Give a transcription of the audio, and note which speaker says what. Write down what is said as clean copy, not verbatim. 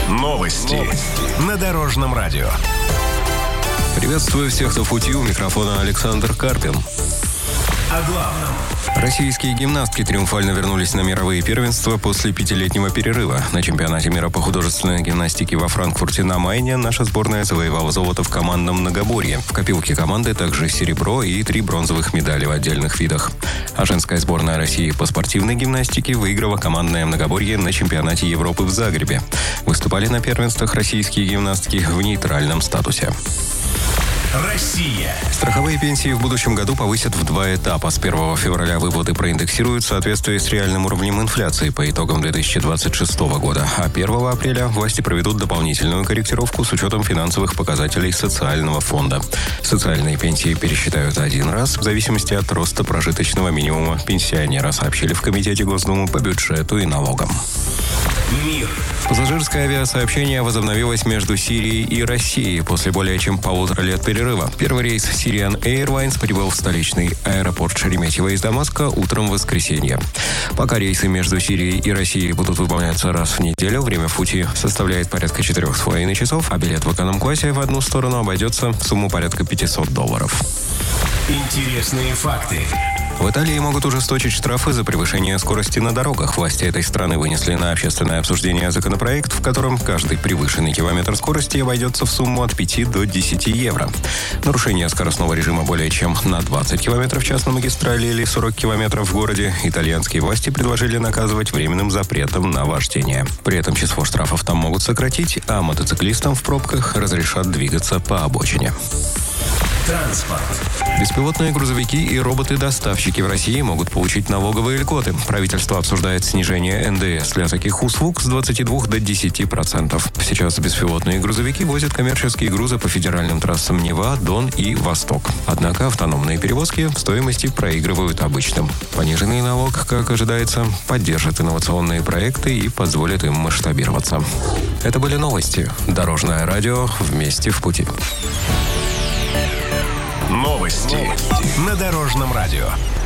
Speaker 1: Новости на Дорожном радио.
Speaker 2: Приветствую всех, кто в пути. У микрофона Александр Карпин.
Speaker 1: О главном.
Speaker 2: Российские гимнастки триумфально вернулись на мировые первенства после 5-летнего перерыва. На чемпионате мира по художественной гимнастике во Франкфурте на Майне наша сборная завоевала золото в командном многоборье. В копилке команды также серебро и 3 бронзовых медали в отдельных видах. А женская сборная России по спортивной гимнастике выиграла командное многоборье на чемпионате Европы в Загребе. Выступали на первенствах российские гимнастки в нейтральном статусе.
Speaker 1: Россия.
Speaker 2: Страховые пенсии в будущем году повысят в 2 этапа. С 1 февраля выплаты проиндексируют в соответствии с реальным уровнем инфляции по итогам 2026 года. А 1 апреля власти проведут дополнительную корректировку с учетом финансовых показателей социального фонда. Социальные пенсии пересчитают один раз в зависимости от роста прожиточного минимума пенсионера, сообщили в Комитете Госдумы по бюджету и налогам.
Speaker 1: Мир.
Speaker 2: Пассажирское авиасообщение возобновилось между Сирией и Россией после более чем 1,5 лет перерыва. Первый рейс Syrian Airlines прибыл в столичный аэропорт Шереметьево из Дамаска утром в воскресенье. Пока рейсы между Сирией и Россией будут выполняться раз в неделю, время в пути составляет порядка 4,5 часов, а билет в эконом-классе в одну сторону обойдется в сумму порядка $500.
Speaker 1: Интересные факты.
Speaker 2: В Италии могут ужесточить штрафы за превышение скорости на дорогах. Власти этой страны вынесли на общественное обсуждение законопроект, в котором каждый превышенный километр скорости обойдется в сумму от 5 до 10 евро. Нарушение скоростного режима более чем на 20 км в час на магистрали или 40 км в городе итальянские власти предложили наказывать временным запретом на вождение. При этом число штрафов там могут сократить, а мотоциклистам в пробках разрешат двигаться по обочине.
Speaker 1: Транспорт.
Speaker 2: Беспилотные грузовики и роботы-доставщики в России могут получить налоговые льготы. Правительство обсуждает снижение НДС для таких услуг с 22 до 10%. Сейчас беспилотные грузовики возят коммерческие грузы по федеральным трассам Нева, Дон и Восток. Однако автономные перевозки в стоимости проигрывают обычным. Пониженный налог, как ожидается, поддержит инновационные проекты и позволит им масштабироваться. Это были новости. Дорожное радио. Вместе в пути.
Speaker 1: Новости на Дорожном радио.